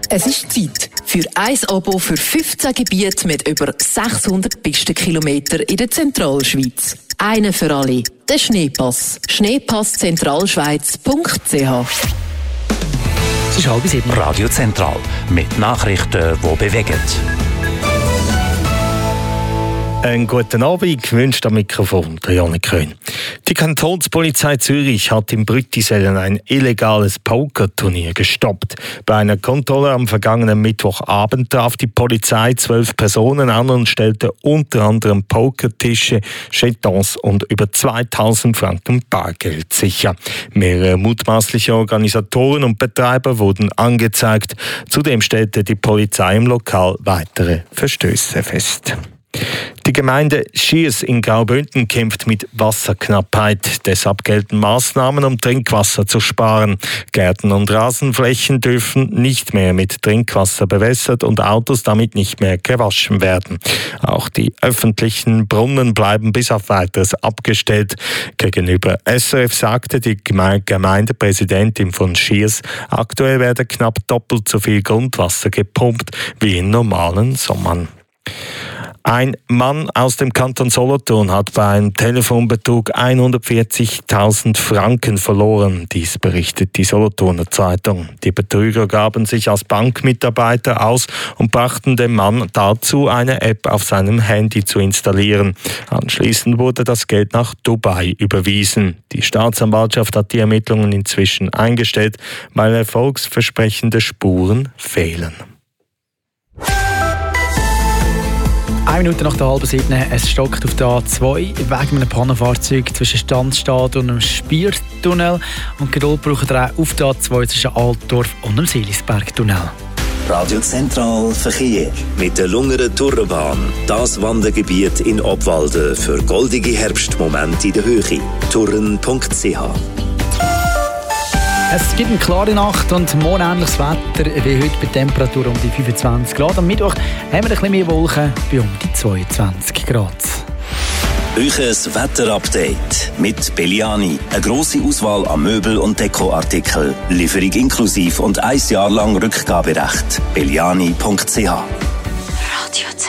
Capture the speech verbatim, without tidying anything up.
Es ist Zeit für ein Abo für fünfzehn Gebiete mit über sechshundert Pistenkilometer in der Zentralschweiz. Eine für alle. Der Schneepass. schneepass zentralschweiz punkt c h. Es ist halb sieben. Radio Zentral mit Nachrichten, die bewegen. Einen guten Abend wünscht am Mikrofon der Janik Köhn. Die Kantonspolizei Zürich hat in Brüttisellen ein illegales Pokerturnier gestoppt. Bei einer Kontrolle am vergangenen Mittwochabend traf die Polizei zwölf Personen an und stellte unter anderem Pokertische, Jetons und über zweitausend Franken Bargeld sicher. Mehrere mutmaßliche Organisatoren und Betreiber wurden angezeigt. Zudem stellte die Polizei im Lokal weitere Verstöße fest. Die Gemeinde Schiers in Graubünden kämpft mit Wasserknappheit. Deshalb gelten Maßnahmen, um Trinkwasser zu sparen. Gärten und Rasenflächen dürfen nicht mehr mit Trinkwasser bewässert und Autos damit nicht mehr gewaschen werden. Auch die öffentlichen Brunnen bleiben bis auf Weiteres abgestellt. Gegenüber S R F sagte die Gemeindepräsidentin von Schiers, aktuell werde knapp doppelt so viel Grundwasser gepumpt wie in normalen Sommern. Ein Mann aus dem Kanton Solothurn hat bei einem Telefonbetrug hundertvierzigtausend Franken verloren. Dies berichtet die Solothurner Zeitung. Die Betrüger gaben sich als Bankmitarbeiter aus und brachten dem Mann dazu, eine App auf seinem Handy zu installieren. Anschließend wurde das Geld nach Dubai überwiesen. Die Staatsanwaltschaft hat die Ermittlungen inzwischen eingestellt, weil erfolgsversprechende Spuren fehlen. Eine Minute nach der halben sieben, es stockt auf der A zwei wegen einem Pannenfahrzeug zwischen Standstad und dem Spiertunnel. Und Geduld braucht ihr auch auf der A zwei zwischen Altdorf und dem Seelisbergtunnel. Radio Zentral Verkehr mit der Lungeren Tourenbahn. Das Wandergebiet in Obwalden für goldige Herbstmomente in der Höhe. touren punkt c h. Es gibt eine klare Nacht und morgen ähnliches Wetter wie heute bei Temperatur um die fünfundzwanzig Grad. Am Mittwoch haben wir ein bisschen mehr Wolken bei um die zweiundzwanzig Grad. Euches Wetterupdate mit Belliani. Eine grosse Auswahl an Möbel- und Dekoartikeln. Lieferung inklusiv und ein Jahr lang Rückgaberecht. belliani punkt c h. Radio